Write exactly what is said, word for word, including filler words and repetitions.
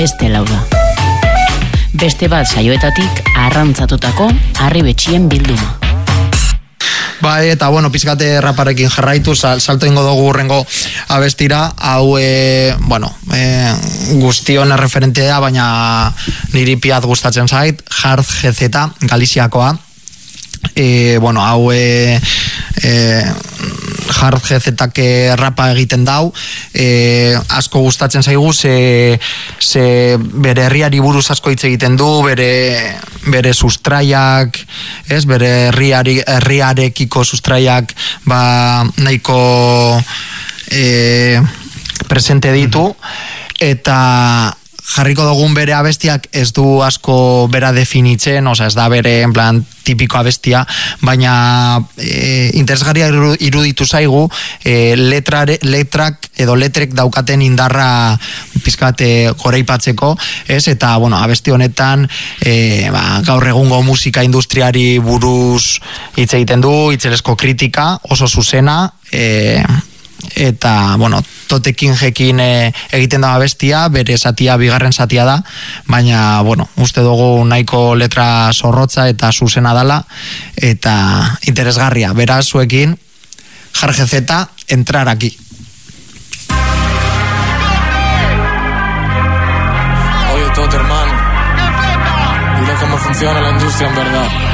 beste lauda. Beste bat saioetatik arrantzatutako harribetxien bilduma. Bai, eta bueno, pizkate raparekin jarraitu, sal, salto ingo dugu urrengo abestira, hau, e, bueno, e, guztion referentea, baina niri piat gustatzen zait, Hard G Z, Galiziakoa, e, bueno, hau, e, e, Hard G Z-ak rapa egiten dau, e, asko gustatzen zaigu, ze, ze bere herriari buruz asko hitz egiten du, bere, bere sustraiak, ez, bere herriari, herriarekiko sustraiak, ba, nahiko e, presente ditu, eta jarriko dugun bere abestiak ez du asko bera definitzen, oza, ez da bere en plan tipiko abestia, baina e, interesgarria iruditu zaigu e, letrare, letrak edo letrek daukaten indarra pizkate goraipatzeko, ez? Eta, bueno, abesti honetan e, ba, gaur egungo musika industriari buruz hitz egiten du, hitzelesko kritika, oso zuzena, e, eta, bueno, totekin jekin e, egiten da bestia, bere zatia bigarren zatia da, baina, bueno, uste dugu nahiko letra zorrotza eta zuzena dala, eta interesgarria, beraz zuekin Hard G Z, entrar aquí. Oye, Tot, hermano, dile cómo funciona la industria en verdad.